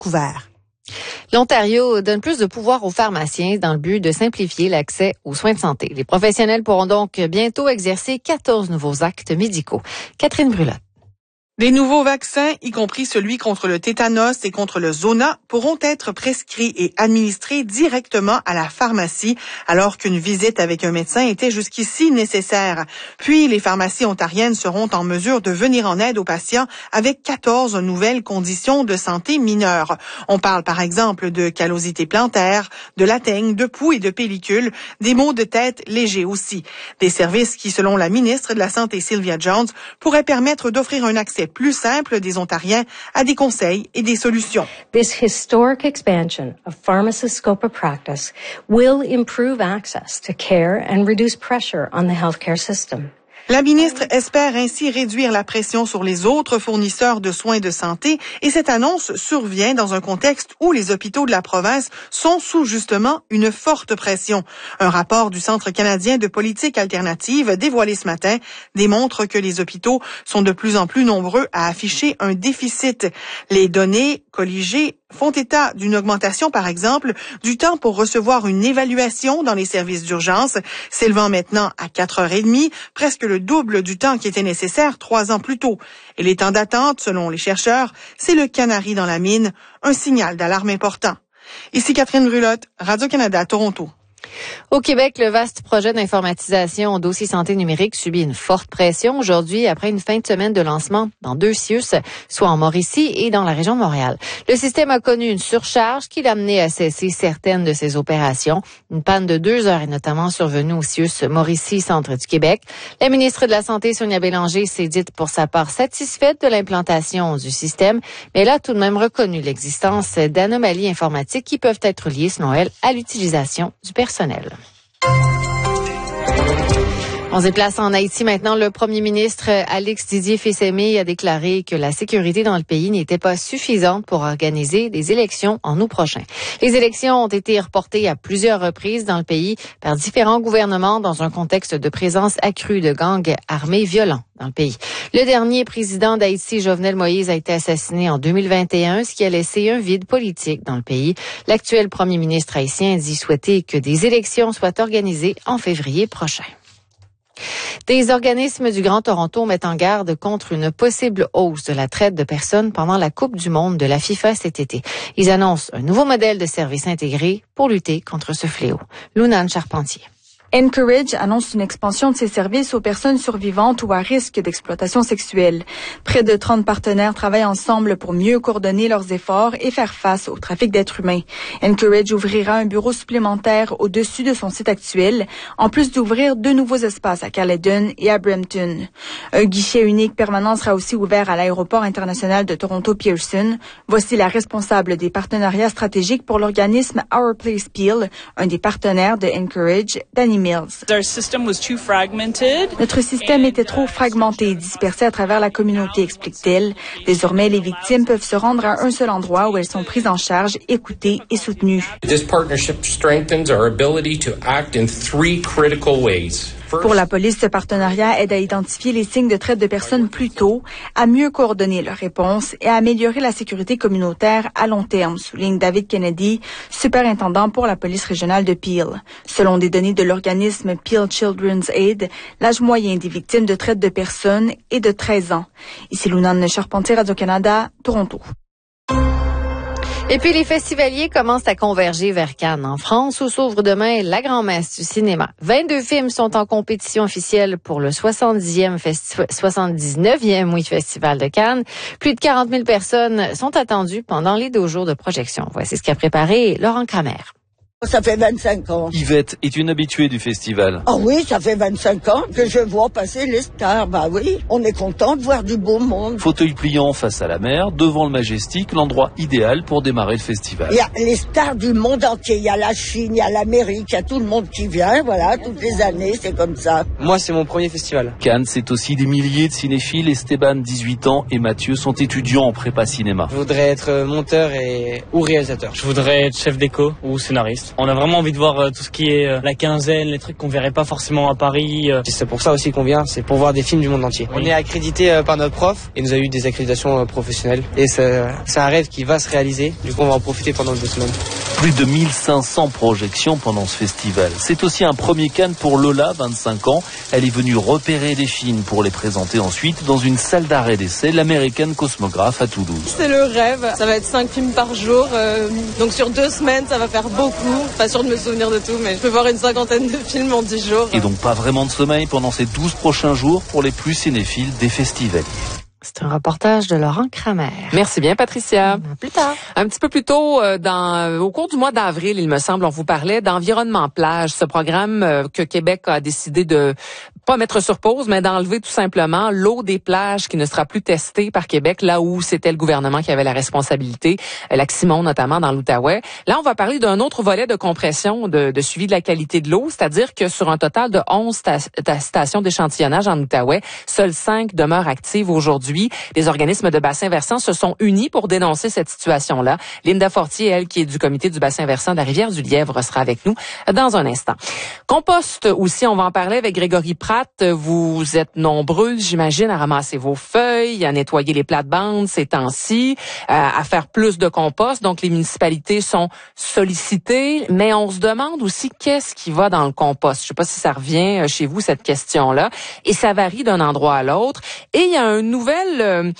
couverts. L'Ontario donne plus de pouvoir aux pharmaciens dans le but de simplifier l'accès aux soins de santé. Les professionnels pourront donc bientôt exercer 14 nouveaux actes médicaux. Catherine Brulotte. Des nouveaux vaccins, y compris celui contre le tétanos et contre le zona, pourront être prescrits et administrés directement à la pharmacie, alors qu'une visite avec un médecin était jusqu'ici nécessaire. Puis, les pharmacies ontariennes seront en mesure de venir en aide aux patients avec 14 nouvelles conditions de santé mineures. On parle par exemple de callosité plantaire, de la teigne, de poux et de pellicule, des maux de tête légers aussi. Des services qui, selon la ministre de la Santé Sylvia Jones, pourraient permettre d'offrir un accès plus simple des Ontariens à des conseils et des solutions. This historic expansion of pharmacist scope of practice will improve access to care and reduce pressure on the healthcare system. La ministre espère ainsi réduire la pression sur les autres fournisseurs de soins de santé et cette annonce survient dans un contexte où les hôpitaux de la province sont sous justement une forte pression. Un rapport du Centre canadien de politique alternative dévoilé ce matin démontre que les hôpitaux sont de plus en plus nombreux à afficher un déficit. Les données colligées font état d'une augmentation, par exemple, du temps pour recevoir une évaluation dans les services d'urgence, s'élevant maintenant à 4h30, presque le double du temps qui était nécessaire 3 ans plus tôt. Et les temps d'attente, selon les chercheurs, c'est le canari dans la mine, un signal d'alarme important. Ici Catherine Brulotte, Radio-Canada, Toronto. Au Québec, le vaste projet d'informatisation au dossier santé numérique subit une forte pression aujourd'hui après une fin de semaine de lancement dans 2 CIUS, soit en Mauricie et dans la région de Montréal. Le système a connu une surcharge qui l'a amené à cesser certaines de ses opérations. Une panne de 2 heures est notamment survenue au CIUS Mauricie, centre du Québec. La ministre de la Santé, Sonia Bélanger, s'est dite pour sa part satisfaite de l'implantation du système, mais elle a tout de même reconnu l'existence d'anomalies informatiques qui peuvent être liées, selon elle, à l'utilisation du personnel. On se déplace en Haïti maintenant. Le premier ministre Alex Didier Fils-Aimé a déclaré que la sécurité dans le pays n'était pas suffisante pour organiser des élections en août prochain. Les élections ont été reportées à plusieurs reprises dans le pays par différents gouvernements dans un contexte de présence accrue de gangs armés violents dans le pays. Le dernier président d'Haïti, Jovenel Moïse, a été assassiné en 2021, ce qui a laissé un vide politique dans le pays. L'actuel premier ministre haïtien dit souhaiter que des élections soient organisées en février prochain. Des organismes du Grand Toronto mettent en garde contre une possible hausse de la traite de personnes pendant la Coupe du monde de la FIFA cet été. Ils annoncent un nouveau modèle de service intégré pour lutter contre ce fléau. Lunane Charpentier. Encourage annonce une expansion de ses services aux personnes survivantes ou à risque d'exploitation sexuelle. Près de 30 partenaires travaillent ensemble pour mieux coordonner leurs efforts et faire face au trafic d'êtres humains. Encourage ouvrira un bureau supplémentaire au-dessus de son site actuel, en plus d'ouvrir 2 nouveaux espaces à Caledon et à Brampton. Un guichet unique permanent sera aussi ouvert à l'aéroport international de Toronto-Pearson. Voici la responsable des partenariats stratégiques pour l'organisme Our Place Peel, un des partenaires de Encourage, Danny Mills. Notre système était trop fragmenté et dispersé à travers la communauté, explique-t-elle. Désormais, les victimes peuvent se rendre à un seul endroit où elles sont prises en charge, écoutées et soutenues. This partnership strengthens our ability to act in 3 critical ways. Pour la police, ce partenariat aide à identifier les signes de traite de personnes plus tôt, à mieux coordonner leurs réponses et à améliorer la sécurité communautaire à long terme, souligne David Kennedy, superintendant pour la police régionale de Peel. Selon des données de l'organisme Peel Children's Aid, l'âge moyen des victimes de traite de personnes est de 13 ans. Ici Lunane Charpentier, Radio-Canada, Toronto. Et puis, les festivaliers commencent à converger vers Cannes. En France, où s'ouvre demain la grand-messe du cinéma. 22 films sont en compétition officielle pour le 79e Festival de Cannes. Plus de 40 000 personnes sont attendues pendant les 2 jours de projection. Voici ce qu'a préparé Laurent Kramer. Ça fait 25 ans. Yvette est une habituée du festival. Ah oui, ça fait 25 ans que je vois passer les stars. Bah oui, on est content de voir du beau monde. Fauteuil pliant face à la mer, devant le Majestic, l'endroit idéal pour démarrer le festival. Il y a les stars du monde entier. Il y a la Chine, il y a l'Amérique, il y a tout le monde qui vient. Voilà, toutes les années, c'est comme ça. Moi, c'est mon premier festival. Cannes, c'est aussi des milliers de cinéphiles. Esteban, 18 ans, et Mathieu sont étudiants en prépa cinéma. Je voudrais être monteur ou réalisateur. Je voudrais être chef déco ou scénariste. France. On a vraiment envie de voir tout ce qui est la quinzaine, les trucs qu'on verrait pas forcément à Paris. C'est pour ça aussi qu'on vient, c'est pour voir des films du monde entier. On est accrédité par notre prof et nous a eu des accréditations professionnelles. Et c'est un rêve qui va se réaliser. Du coup, on va en profiter pendant 2 semaines. Plus de 1500 projections pendant ce festival. C'est aussi un premier Cannes pour Lola, 25 ans. Elle est venue repérer des films pour les présenter ensuite dans une salle d'arrêt d'essai, l'American Cosmograph à Toulouse. C'est le rêve. Ça va être 5 films par jour. Donc sur 2 semaines, ça va faire beaucoup. Pas sûr de me souvenir de tout, mais je peux voir une 50aine de films en 10 jours. Et donc pas vraiment de sommeil pendant ces 12 prochains jours pour les plus cinéphiles des festivals. C'est un reportage de Laurent Kramer. Merci bien, Patricia. À plus tard. Un petit peu plus tôt, au cours du mois d'avril, il me semble, on vous parlait d'Environnement Plage, ce programme que Québec a décidé de pas mettre sur pause, mais d'enlever tout simplement l'eau des plages qui ne sera plus testée par Québec, là où c'était le gouvernement qui avait la responsabilité, Lac-Simon notamment dans l'Outaouais. Là, on va parler d'un autre volet de compression, de suivi de la qualité de l'eau, c'est-à-dire que sur un total de 11 stations d'échantillonnage en Outaouais, seules 5 demeurent actives aujourd'hui. Les organismes de bassin versant se sont unis pour dénoncer cette situation-là. Linda Fortier, elle, qui est du comité du bassin versant de la Rivière-du-Lièvre, sera avec nous dans un instant. Compost aussi, on va en parler avec Grégory Pratt. Vous êtes nombreux, j'imagine, à ramasser vos feuilles, à nettoyer les plates-bandes ces temps-ci, à faire plus de compost. Donc, les municipalités sont sollicitées, mais on se demande aussi qu'est-ce qui va dans le compost. Je sais pas si ça revient chez vous, cette question-là. Et ça varie d'un endroit à l'autre. Et il y a une nouvelle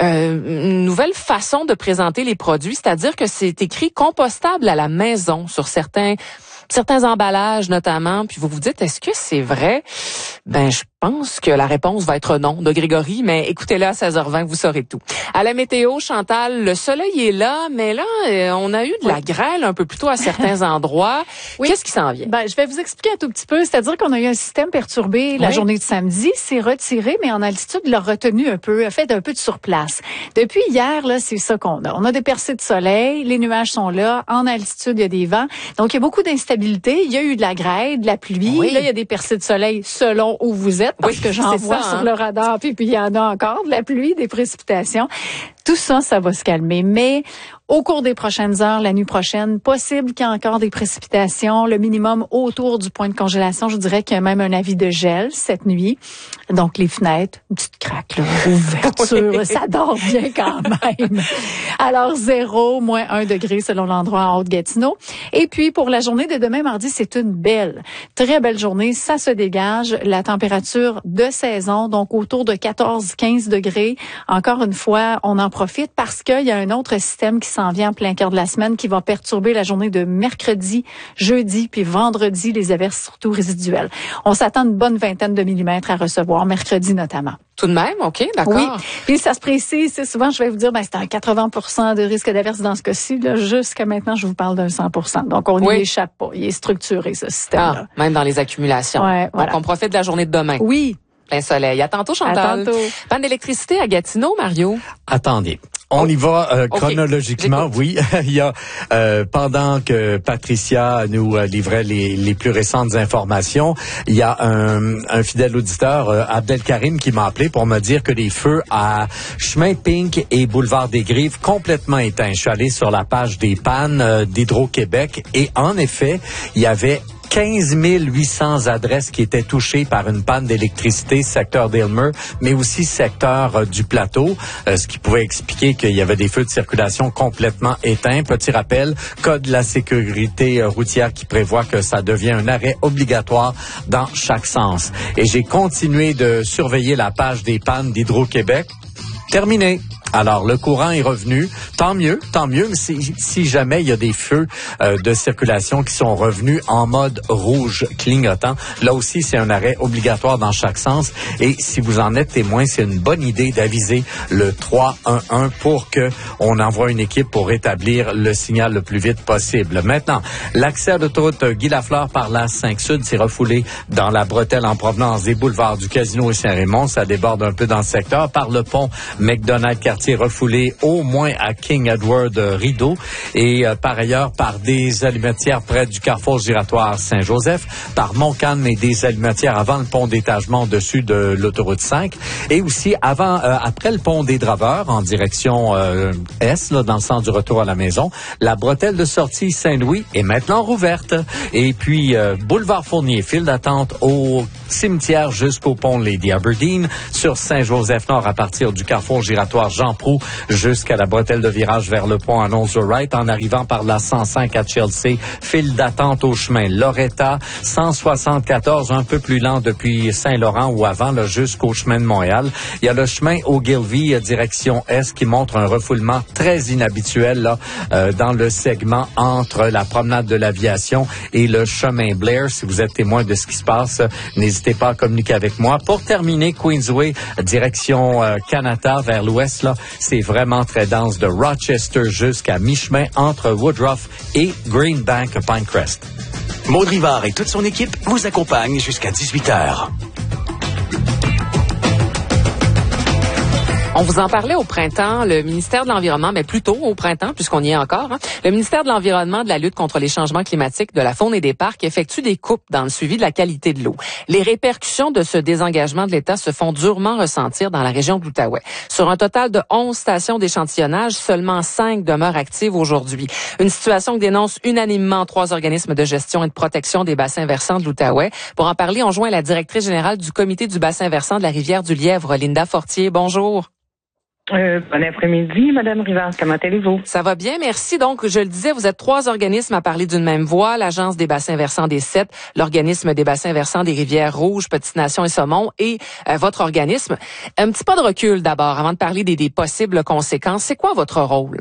façon de présenter les produits, c'est-à-dire que c'est écrit compostable à la maison sur certains emballages notamment, puis vous vous dites, est-ce que c'est vrai? Ben, je pense que la réponse va être non de Grégory, mais écoutez-le à 16h20, vous saurez tout. À la météo, Chantal, le soleil est là, mais là, on a eu de la grêle un peu plus tôt à certains endroits. Oui. Qu'est-ce qui s'en vient? Ben, je vais vous expliquer un tout petit peu. C'est-à-dire qu'on a eu un système perturbé la journée de samedi, c'est retiré, mais en altitude, il a retenu un peu, a fait un peu de surplace. Depuis hier, là, c'est ça qu'on a. On a des percées de soleil, les nuages sont là, en altitude, il y a des vents. Donc, il y a beaucoup d'instabilité. Il y a eu de la grêle, de la pluie. Oui. Là, il y a des percées de soleil selon où vous êtes, parce que j'en vois sur le radar, puis il y en a encore, de la pluie, des précipitations. Tout ça, ça va se calmer. Mais au cours des prochaines heures, la nuit prochaine, possible qu'il y ait encore des précipitations, le minimum autour du point de congélation. Je dirais qu'il y a même un avis de gel cette nuit. Donc, les fenêtres, une petite craque, là, ouverture, ça dort bien quand même. Alors, 0, moins 1 degré selon l'endroit en Haute-Gatineau. Et puis, pour la journée de demain, mardi, c'est une belle, très belle journée. Ça se dégage. La température de saison, donc autour de 14-15 degrés. Encore une fois, on en profite parce qu'il y a un autre système qui s'en vient en plein cœur de la semaine qui va perturber la journée de mercredi, jeudi puis vendredi, les averses surtout résiduelles. On s'attend une bonne vingtaine de millimètres à recevoir, mercredi notamment. Tout de même, OK, d'accord. Oui, puis ça se précise, souvent je vais vous dire, c'est un 80% de risque d'averse dans ce cas-ci. Là, jusqu'à maintenant, je vous parle d'un 100%. Donc, on n'y échappe pas. Il est structuré, ce système-là. Ah, même dans les accumulations. Ouais, voilà. Donc, on profite de la journée de demain. Oui. Plein soleil. À tantôt, Chantal. À tantôt. Panne d'électricité à Gatineau, Mario. Attendez. On y va chronologiquement, oui. Il y a pendant que Patricia nous livrait les plus récentes informations, il y a un fidèle auditeur, Abdelkarim, qui m'a appelé pour me dire que les feux à Chemin Pink et Boulevard des Grives complètement éteints. Je suis allé sur la page des pannes d'Hydro-Québec et en effet, il y avait 15 800 adresses qui étaient touchées par une panne d'électricité, secteur d'Aylmer, mais aussi secteur du plateau, ce qui pouvait expliquer qu'il y avait des feux de circulation complètement éteints. Petit rappel, code de la sécurité routière qui prévoit que ça devient un arrêt obligatoire dans chaque sens. Et j'ai continué de surveiller la page des pannes d'Hydro-Québec. Terminé. Alors, le courant est revenu. Tant mieux. Mais si jamais il y a des feux de circulation qui sont revenus en mode rouge clignotant, là aussi, c'est un arrêt obligatoire dans chaque sens. Et si vous en êtes témoin, c'est une bonne idée d'aviser le 311 pour que on envoie une équipe pour rétablir le signal le plus vite possible. Maintenant, l'accès à l'autoroute Guy Lafleur par la 5 Sud s'est refoulé dans la bretelle en provenance des boulevards du Casino et Saint-Raymond. Ça déborde un peu dans le secteur par le pont McDonald-Cartier quartier refoulé au moins à King Edward Rideau et par ailleurs par des allumetières près du carrefour giratoire Saint-Joseph, par Montcalm et des allumetières avant le pont d'étagement au-dessus de l'autoroute 5 et aussi après le pont des Draveurs en direction est, là, dans le sens du retour à la maison. La bretelle de sortie Saint-Louis est maintenant rouverte. Et puis, boulevard Fournier, file d'attente au cimetière jusqu'au pont Lady Aberdeen, sur Saint-Joseph-Nord à partir du carrefour giratoire Jean-Proulx jusqu'à la bretelle de virage vers le pont Alonzo-Wright en arrivant par la 105 à Chelsea, file d'attente au chemin Loretta, 174 un peu plus lent depuis Saint-Laurent ou avant là, jusqu'au chemin de Montréal. Il y a le chemin Ogilvy direction Est qui montre un refoulement très inhabituel là, dans le segment entre la promenade de l'Aviation et le chemin Blair. Si vous êtes témoin de ce qui se passe, n'hésitez pas à communiquer avec moi. Pour terminer, Queensway, direction Canada vers l'ouest, là, c'est vraiment très dense de Rochester jusqu'à mi-chemin entre Woodruff et Greenbank Pinecrest. Maud Rivard et toute son équipe vous accompagnent jusqu'à 18h. On vous en parlait au printemps, le ministère de l'Environnement, mais plutôt au printemps, puisqu'on y est encore, le ministère de l'Environnement, de la lutte contre les changements climatiques, de la faune et des parcs effectue des coupes dans le suivi de la qualité de l'eau. Les répercussions de ce désengagement de l'État se font durement ressentir dans la région de l'Outaouais. Sur un total de 11 stations d'échantillonnage, seulement 5 demeurent actives aujourd'hui. Une situation que dénoncent unanimement 3 organismes de gestion et de protection des bassins versants de l'Outaouais. Pour en parler, on joint la directrice générale du comité du bassin versant de la rivière du Lièvre, Linda Fortier. Bonjour. Bon après-midi, Madame Rivard. Comment allez-vous? Ça va bien, merci. Donc, je le disais, vous êtes 3 organismes à parler d'une même voix. L'Agence des bassins versants des Sept, l'Organisme des bassins versants des rivières Rouges, Petite-Nation et Saumon et votre organisme. Un petit pas de recul d'abord, avant de parler des possibles conséquences. C'est quoi votre rôle?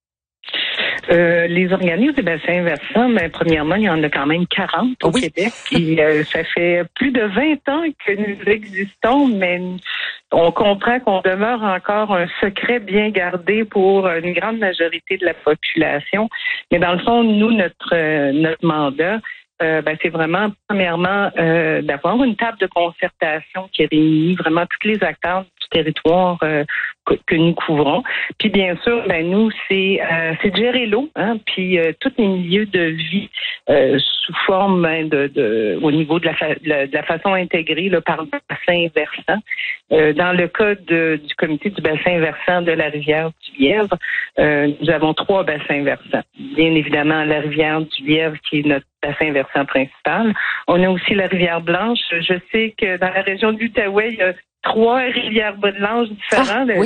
Les organismes des bassins versants, mais premièrement, il y en a quand même 40 au Québec. Et, ça fait plus de 20 ans que nous existons, mais on comprend qu'on demeure encore un secret bien gardé pour une grande majorité de la population. Mais dans le fond, nous, notre mandat, c'est vraiment, premièrement, d'avoir une table de concertation qui réunit vraiment tous les acteurs du territoire que nous couvrons. Puis bien sûr, nous, c'est de gérer l'eau, puis tous les milieux de vie sous forme au niveau de la façon intégrée là, par le bassin versant. Dans le cas du comité du bassin versant de la rivière du Lièvre, nous avons 3 bassins versants. Bien évidemment, la rivière du Lièvre qui est notre bassin versant principal. On a aussi la rivière Blanche. Je sais que dans la région de l'Outaouais, il y a 3 rivières blanches différentes. Oui.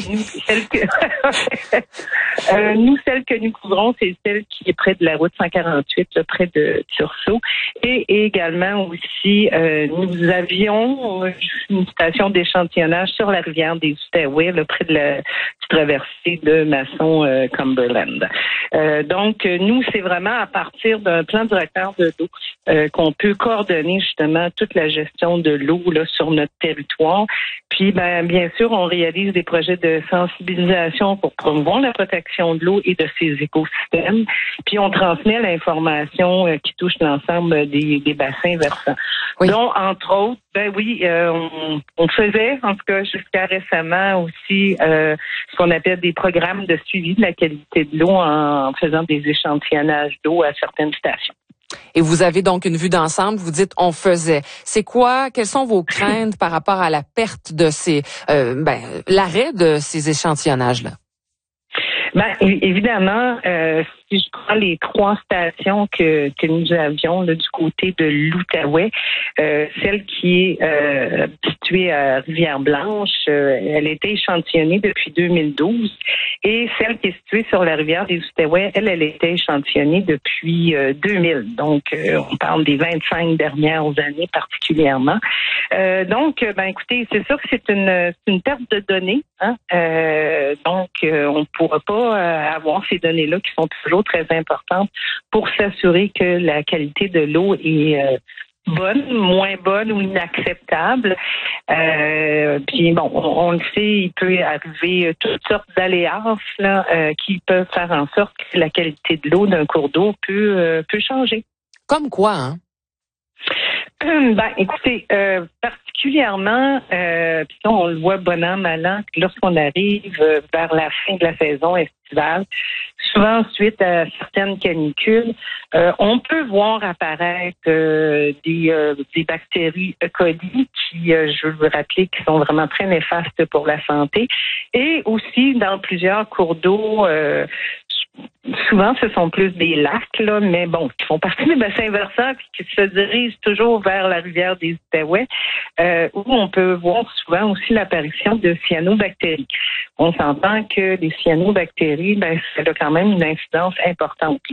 Nous, celle que nous couvrons, c'est celle qui est près de la route 148, là, près de Tursault. Et également aussi, nous avions une station d'échantillonnage sur la rivière des Outaouais, là, près de la traversée de Masson-Cumberland. Donc, nous, c'est vraiment à partir d'un plan directeur de l'eau qu'on peut coordonner justement toute la gestion de l'eau là, sur notre territoire. Puis, bien sûr, on réalise des projets de sensibilisation pour promouvoir la protection de l'eau et de ses écosystèmes. Puis, on transmet l'information qui touche l'ensemble des bassins versants. Oui. Donc, entre autres, on faisait, en tout cas jusqu'à récemment aussi, ce qu'on appelle des programmes de suivi de la qualité de l'eau en faisant des échantillonnages d'eau à certaines stations. Et vous avez donc une vue d'ensemble, vous dites on faisait. C'est quoi, quelles sont vos craintes par rapport à la perte de l'arrêt de ces échantillonnages-là? Évidemment, si je prends les 3 stations que nous avions là, du côté de l'Outaouais, celle qui est située à Rivière-Blanche, elle a été échantillonnée depuis 2012. Et celle qui est située sur la rivière des Outaouais, elle a été échantillonnée depuis 2000. Donc, on parle des 25 dernières années particulièrement. Écoutez, c'est sûr que c'est une perte de données. Donc, on ne pourra pas avoir ces données-là qui sont toujours très importantes pour s'assurer que la qualité de l'eau est bonne, moins bonne ou inacceptable. Puis on le sait, il peut arriver toutes sortes d'aléas qui peuvent faire en sorte que la qualité de l'eau d'un cours d'eau peut changer. Comme quoi, hein? Écoutez, particulièrement, puis ça, on le voit bon an, mal an, lorsqu'on arrive vers la fin de la saison estivale, souvent suite à certaines canicules, on peut voir apparaître des bactéries E. coli qui, je veux vous rappeler, qui sont vraiment très néfastes pour la santé, et aussi dans plusieurs cours d'eau. Souvent, ce sont plus des lacs, là, mais bon, qui font partie des bassins versants et qui se dirigent toujours vers la rivière des Outaouais, où on peut voir souvent aussi l'apparition de cyanobactéries. On s'entend que les cyanobactéries, ça a quand même une incidence importante.